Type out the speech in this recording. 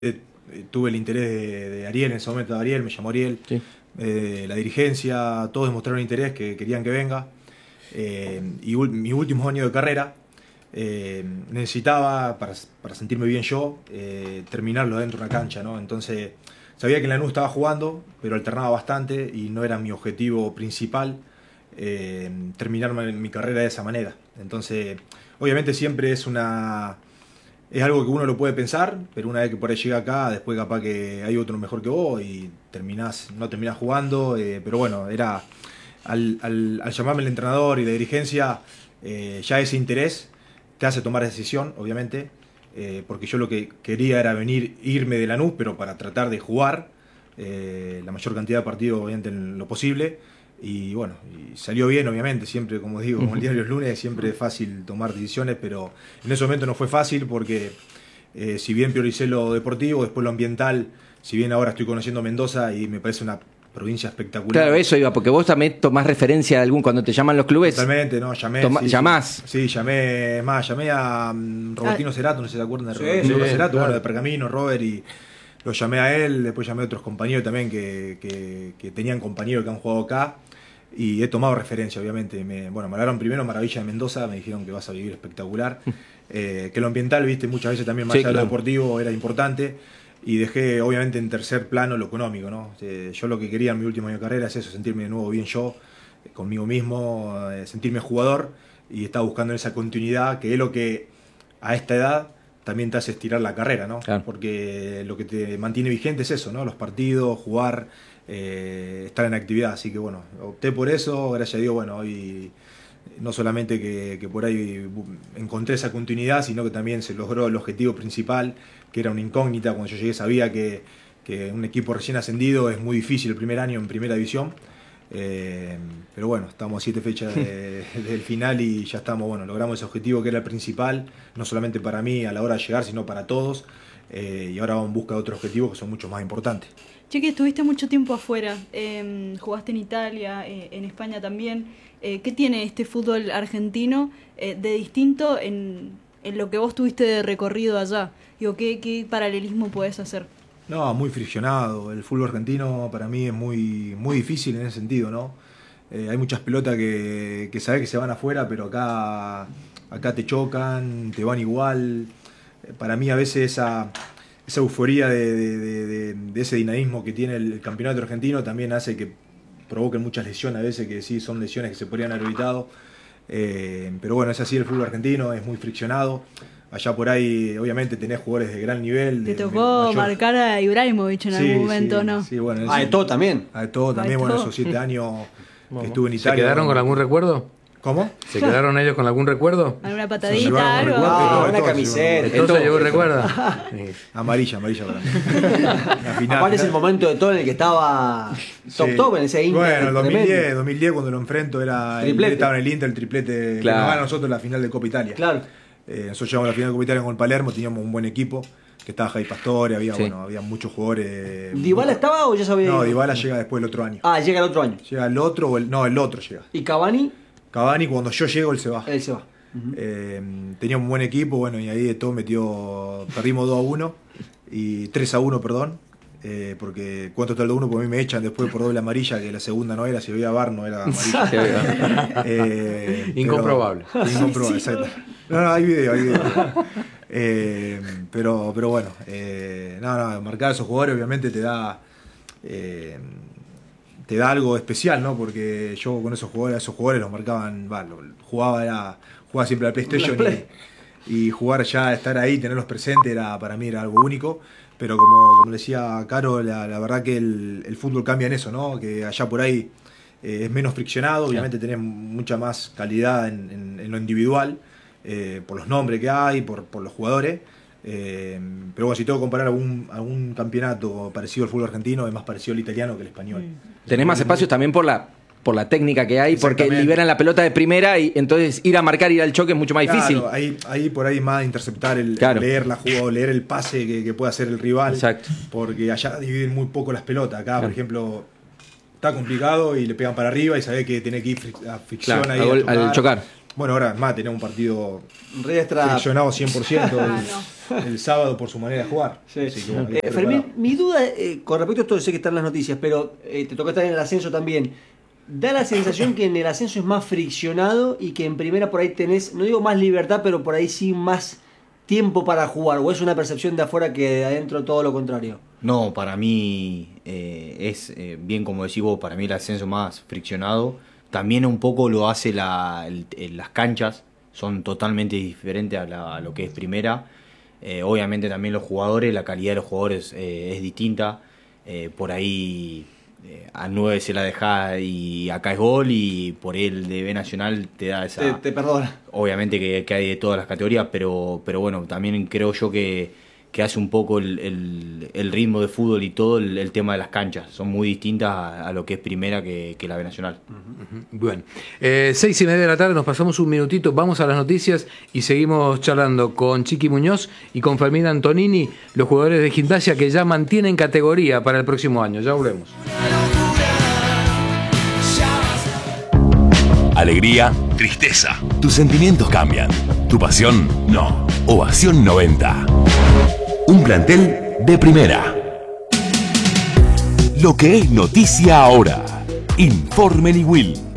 tuve el interés de Ariel, en ese momento de Ariel, me llamó Ariel, Sí. la dirigencia, todos demostraron interés, que querían que venga. Mi último año de carrera, necesitaba, para sentirme bien yo, terminarlo dentro de una cancha, ¿no? Entonces, sabía que en Lanús estaba jugando, pero alternaba bastante y no era mi objetivo principal terminar mi carrera de esa manera. Entonces, obviamente siempre es algo que uno lo puede pensar, pero una vez que por ahí llega acá, después capaz que hay otro mejor que vos y no terminás jugando, pero bueno, era al llamarme el entrenador y la dirigencia, ya ese interés te hace tomar decisión, obviamente, porque yo lo que quería era irme de Lanús, pero para tratar de jugar la mayor cantidad de partidos, obviamente, en lo posible. Y bueno, y salió bien, obviamente, siempre, como digo, como el diario los lunes, siempre es fácil tomar decisiones, pero en ese momento no fue fácil porque si bien prioricé lo deportivo, después lo ambiental, si bien ahora estoy conociendo Mendoza y me parece una provincia espectacular. Claro, eso iba, porque vos también tomás referencia de algún, cuando te llaman los clubes. Totalmente, no, llamé. ¿Llamás? Sí, llamé a Robertino Cerato, no sé si se acuerdan de Robertino Cerato, claro. bueno, de Pergamino, Robert, y lo llamé a él, después llamé a otros compañeros también que tenían compañeros que han jugado acá. Y he tomado referencia, obviamente. Me hablaron primero maravilla de Mendoza, me dijeron que vas a vivir espectacular. Que lo ambiental, viste, muchas veces también más allá de lo deportivo era importante. Y dejé, obviamente, en tercer plano lo económico, ¿no? Yo lo que quería en mi último año de carrera es eso, sentirme de nuevo bien yo, conmigo mismo, sentirme jugador. Y estaba buscando esa continuidad, que es lo que a esta edad también te hace estirar la carrera, ¿no? Claro. Porque lo que te mantiene vigente es eso, ¿no? Los partidos, jugar, estar en actividad. Así que bueno, opté por eso, gracias a Dios, bueno, hoy no solamente que por ahí encontré esa continuidad, sino que también se logró el objetivo principal, que era una incógnita. Cuando yo llegué sabía que un equipo recién ascendido es muy difícil el primer año en primera división. Pero bueno, estamos a 7 fechas del final y ya estamos, bueno, logramos ese objetivo que era el principal, no solamente para mí a la hora de llegar, sino para todos. Y ahora vamos en busca de otros objetivos que son mucho más importantes. Chiqui, estuviste mucho tiempo afuera, jugaste en Italia, en España también. ¿Qué tiene este fútbol argentino de distinto en lo que vos tuviste de recorrido allá? Digo, ¿qué paralelismo podés hacer? No, muy friccionado. El fútbol argentino para mí es muy, muy difícil en ese sentido, ¿no? Hay muchas pelotas que sabés que se van afuera, pero acá te chocan, te van igual. Para mí a veces esa euforia de ese dinamismo que tiene el campeonato argentino también hace que provoquen muchas lesiones, a veces que sí son lesiones que se podrían haber evitado. Pero bueno, es así el fútbol argentino, es muy friccionado. Allá por ahí, obviamente, tenés jugadores de gran nivel. ¿Te tocó marcar a Ibrahimovic en algún momento, no? Sí, bueno. De todo también. De todo también, bueno, esos 7 años que estuve en Italia. ¿Se quedaron con algún recuerdo? ¿Cómo? ¿Se quedaron ellos con algún recuerdo? ¿Alguna patadita, algo? Una camiseta. Entonces llegó el recuerdo. Amarilla para mí. La final. Aparte es el momento de todo en el que estaba top en ese Inter. Bueno, 2010 cuando lo enfrento estaba en el Inter, el triplete que nos gana a nosotros la final de Copa Italia. Claro. Nosotros llegamos a la final de Copa Italia con el Palermo, teníamos un buen equipo, que estaba Javi Pastore, había muchos jugadores. ¿Dybala estaba o ya sabía? No, Dybala llega después el otro año. Llega el otro año. Llega el otro, el otro llega. ¿Y Cavani? Cavani, cuando yo llego, él se va. Él se va. Tenía un buen equipo, bueno, y ahí de todo perdimos 2-1 y 3-1, perdón. Porque cuánto está el 2-1, porque a mí me echan después por doble amarilla, que la segunda no era, si había VAR no era amarilla. Incomprobable. Incomprobable, exacto. No, hay video. Pero bueno, marcar a esos jugadores obviamente te da algo especial, ¿no? Porque yo con esos jugadores los marcaban, jugaba siempre al PlayStation y jugar ya, estar ahí, tenerlos presentes, para mí era algo único. Pero como decía Caro, la verdad que el fútbol cambia en eso, ¿no? Que allá por ahí es menos friccionado, obviamente tenés mucha más calidad en lo individual, por los nombres que hay, por los jugadores. Pero bueno, si tengo que comparar algún campeonato parecido al fútbol argentino, es más parecido al italiano que al español. Tenés más espacios también por la técnica que hay, porque liberan la pelota de primera y entonces ir a marcar, ir al choque es mucho más difícil. Ahí por ahí más de interceptar, leer la jugada, leer el pase que puede hacer el rival. Exacto. Porque allá dividen muy poco las pelotas. Acá, por ejemplo, está complicado y le pegan para arriba y sabés que tiene que ir a fricción ahí. Al chocar. Bueno, ahora más tenemos un partido Extra. friccionado 100% el sábado por su manera de jugar. Sí. Así que, bueno, Fermín, mi duda con respecto a esto, sé que están las noticias, pero te toca estar en el ascenso también. Da la sensación que en el ascenso es más friccionado y que en primera por ahí tenés, no digo más libertad, pero por ahí sí más tiempo para jugar. ¿O es una percepción de afuera que de adentro todo lo contrario? No, para mí es bien como decís vos, para mí el ascenso más friccionado. También un poco lo hace las canchas, son totalmente diferentes a lo que es primera. Obviamente también los jugadores, la calidad de los jugadores es distinta. Por ahí a 9 se la deja y acá es gol, y por ahí el de B Nacional te da esa... Te perdona. Obviamente que hay de todas las categorías, pero bueno, también creo yo que hace un poco el ritmo de fútbol y todo el tema de las canchas. Son muy distintas a lo que es primera que la B Nacional. Bueno, 6:30 de la tarde, nos pasamos un minutito, vamos a las noticias y seguimos charlando con Chiqui Muñoz y con Fermín Antonini, los jugadores de Gimnasia que ya mantienen categoría para el próximo año. Ya volvemos. Alegría, tristeza. Tus sentimientos cambian. Tu pasión, no. Ovación 90. Un plantel de primera. Lo que es noticia ahora. Informe Will.